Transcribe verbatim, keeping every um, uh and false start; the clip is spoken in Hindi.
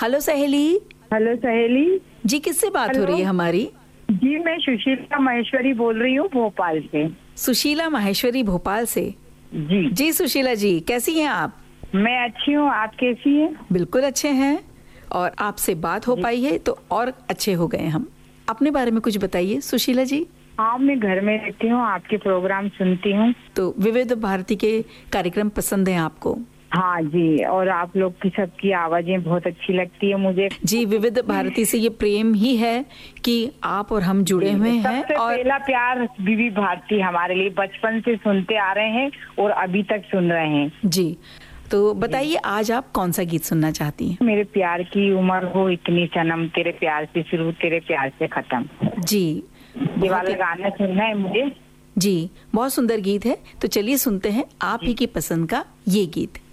हेलो सहेली। हेलो सहेली जी, किससे बात हेलो? हो रही है हमारी? जी, मैं सुशीला महेश्वरी बोल रही हूँ भोपाल से। सुशीला माहेश्वरी भोपाल से। जी जी सुशीला जी, कैसी हैं आप? मैं अच्छी हूँ, आप कैसी हैं? बिल्कुल अच्छे हैं, और आपसे बात हो पाई है तो और अच्छे हो गए हम। अपने बारे में कुछ बताइए सुशीला जी। हाँ, मैं घर में रहती हूँ, आपके प्रोग्राम सुनती हूँ। तो विविध भारती के कार्यक्रम पसंद हैं आपको? हाँ जी, और आप लोग की सबकी आवाजें बहुत अच्छी लगती है मुझे। जी, विविध भारती से ये प्रेम ही है कि आप और हम जुड़े हुए हैं। सबसे और पहला प्यार विविध भारती हमारे लिए, बचपन से सुनते आ रहे हैं और अभी तक सुन रहे हैं। जी, तो बताइए आज आप कौन सा गीत सुनना चाहती हैं? मेरे प्यार की उम्र हो इतनी सनम, तेरे प्यार से शुरू तेरे प्यार से खत्म। जी, ये वाला गाना सुनना है मुझे। जी, बहुत सुंदर गीत है। तो चलिए सुनते हैं आप ही की पसंद का ये गीत।